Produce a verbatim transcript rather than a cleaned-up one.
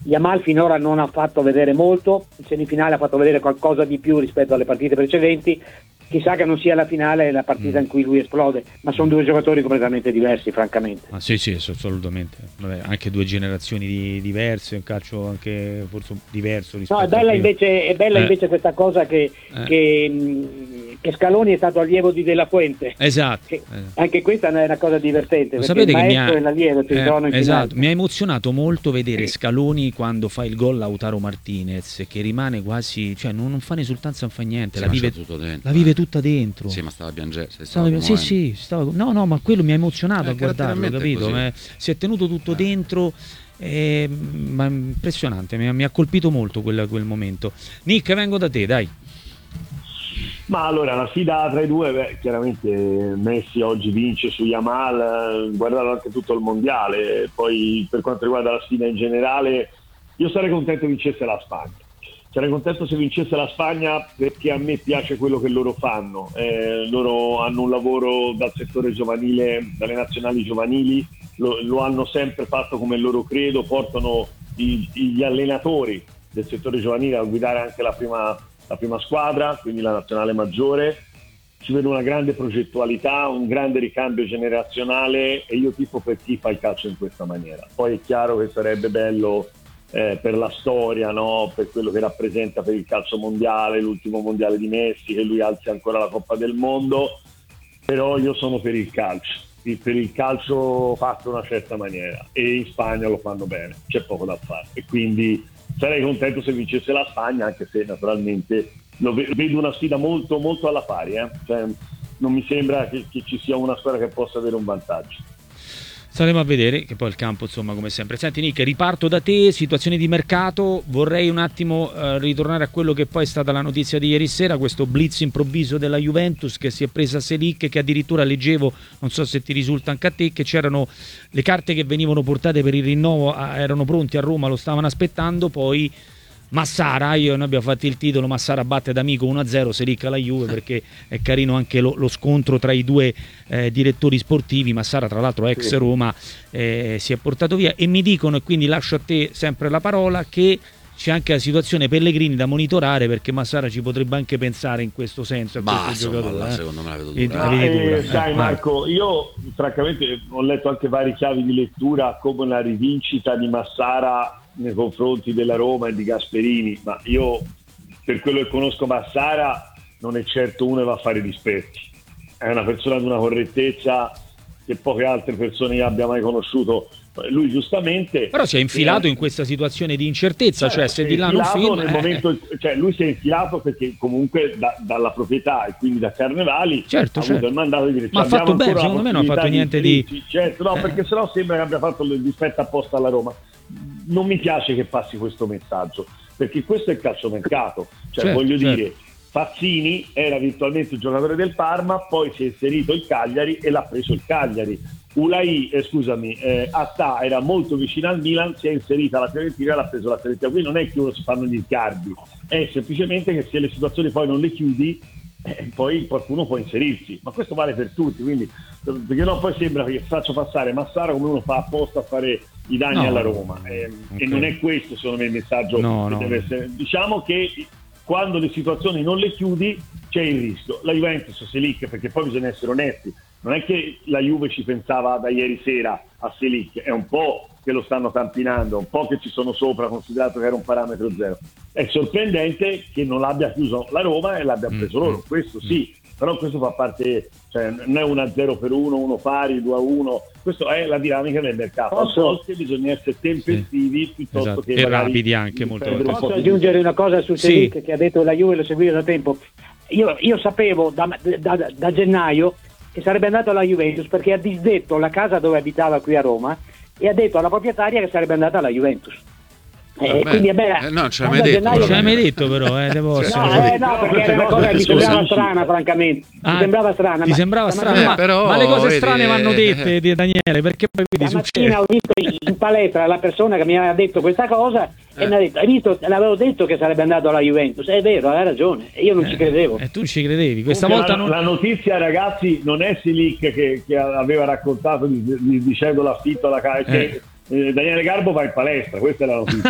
Yamal finora non ha fatto vedere molto, in semifinale ha fatto vedere qualcosa di più rispetto alle partite precedenti. Chissà che non sia la finale la partita mm. in cui lui esplode, ma sono due giocatori completamente diversi, francamente. Ah, sì, sì, assolutamente. Vabbè, anche due generazioni di, diverse, un calcio anche forse diverso rispetto no, è bella a prima. invece, è bella eh. invece questa cosa che, eh. che, che Scaloni è stato allievo di Della Fuente. Esatto. Che, anche questa è una cosa divertente, Lo perché sapete il che maestro mi ha, e l'allievo si eh, trovano in esatto, finale. mi ha emozionato molto vedere Scaloni quando fa il gol Lautaro Martinez, che rimane quasi, cioè non, non fa ne esultanza, non fa niente, sì, la, vive, tutto dentro, la vive eh. tutta dentro. Sì, ma stava piangendo. Stava, sì, sì, stava, no, no, ma quello mi ha emozionato eh, a guardarlo, capito? Eh, si è tenuto tutto eh. dentro, eh, ma impressionante, mi ha, mi ha colpito molto quel, quel momento. Nick, vengo da te, dai. Ma allora, la sfida tra i due, beh, chiaramente Messi oggi vince su Yamal, guardalo anche tutto il mondiale. Poi per quanto riguarda la sfida in generale, io sarei contento vincesse la Spagna. Sarei contento se vincesse la Spagna, perché a me piace quello che loro fanno. Eh, loro hanno un lavoro dal settore giovanile, dalle nazionali giovanili, lo, lo hanno sempre fatto come loro credo, portano i, gli allenatori del settore giovanile a guidare anche la prima, la prima squadra, quindi la nazionale maggiore. Ci vedo una grande progettualità, un grande ricambio generazionale, e io tifo per chi fa il calcio in questa maniera. Poi è chiaro che sarebbe bello Eh, per la storia, no? Per quello che rappresenta per il calcio mondiale, l'ultimo mondiale di Messi, che lui alzi ancora la Coppa del Mondo, però io sono per il calcio, per il calcio fatto in una certa maniera, e in Spagna lo fanno bene, c'è poco da fare, e quindi sarei contento se vincesse la Spagna, anche se naturalmente lo vedo una sfida molto molto alla pari, eh? Cioè, non mi sembra che, che ci sia una squadra che possa avere un vantaggio. Staremo a vedere, che poi il campo, insomma, come sempre. Senti Nick, riparto da te, situazione di mercato, vorrei un attimo eh, ritornare a quello che poi è stata la notizia di ieri sera, questo blitz improvviso della Juventus che si è presa Selic, che addirittura leggevo, non so se ti risulta anche a te, che c'erano le carte che venivano portate per il rinnovo, erano pronti a Roma, lo stavano aspettando, poi Massara, io noi abbiamo fatto il titolo Massara batte d'amico uno a zero Selic alla Juve, perché è carino anche lo, lo scontro tra i due eh, direttori sportivi. Massara tra l'altro ex sì. Roma, eh, si è portato via, e mi dicono, e quindi lascio a te sempre la parola, che c'è anche la situazione Pellegrini da monitorare, perché Massara ci potrebbe anche pensare in questo senso a bah, questo insomma, giocatore. là, eh. secondo me la vedo dura. Ah, eh, eh, sai eh, Marco, io francamente ho letto anche vari chiavi di lettura come la rivincita di Massara nei confronti della Roma e di Gasperini, ma io, per quello che conosco Massara, non è certo uno che va a fare dispetti, è una persona di una correttezza che poche altre persone abbia mai conosciuto. Lui giustamente però si è infilato eh, in questa situazione di incertezza, cioè, cioè se di là non firma nel eh, momento, cioè lui si è infilato perché comunque da, dalla proprietà e quindi da Carnevali certo, ha certo. avuto il mandato di dire, ma ha fatto bene, secondo me non ha fatto niente di, di... certo, no, eh. perché sennò sembra che abbia fatto il dispetto apposta alla Roma. Non mi piace che passi questo messaggio, perché questo è il calciomercato, cioè certo, voglio certo. dire, Fazzini era virtualmente il giocatore del Parma, poi si è inserito il Cagliari e l'ha preso il Cagliari. Ulai, eh, scusami, eh, Attà era molto vicino al Milan, si è inserita la Fiorentina e l'ha preso la Fiorentina. Qui non è che uno si fanno gli sgarbi, è semplicemente che se le situazioni poi non le chiudi, eh, poi qualcuno può inserirsi, ma questo vale per tutti, quindi perché no, poi sembra che faccio passare Massara come uno fa apposta a fare i danni no, alla Roma, eh, okay. E non è questo secondo me il messaggio no, che no, deve no. essere. Diciamo che quando le situazioni non le chiudi c'è il rischio. La Juventus, Selic, perché poi bisogna essere onesti, non è che la Juve ci pensava da ieri sera a Selic, è un po' che lo stanno tampinando, un po' che ci sono sopra, considerato che era un parametro zero. È sorprendente che non l'abbia chiuso la Roma e l'abbia preso mm-hmm. loro, questo sì, però questo fa parte, cioè non è uno a zero per uno, uno pari, due a uno, questo è la dinamica del mercato. A volte bisogna essere tempestivi sì. piuttosto esatto. che e rapidi anche molto. Posso aggiungere una cosa su Selic sì. che ha detto la Juve, lo seguivo da tempo. Io, io sapevo da, da, da gennaio che sarebbe andato alla Juventus, perché ha disdetto la casa dove abitava qui a Roma e ha detto alla proprietaria che sarebbe andata alla Juventus. Eh, quindi è bella, eh, no, ce l'ha mai detto, non ce l'ha mai detto però, eh, devo cioè, no, eh, no, perché era una cosa che mi sembrava strana, francamente. Ah, mi sembrava strana. Ti ma, sembrava strana, eh, ma, però, ma le cose vedi, strane vanno dette eh, di Daniele, perché poi vedi, la mattina ho visto in palestra la persona che mi aveva detto questa cosa eh. e mi ha detto, hai visto, l'avevo detto che sarebbe andato alla Juventus. È vero, aveva ragione, e io non eh, ci credevo. E tu ci credevi, questa Comunque volta la, non... la notizia, ragazzi, non è Selic che, che aveva raccontato di, di, dicendo l'affitto alla casa, eh. che eh, Daniele Garbo va in palestra, questa è la notizia.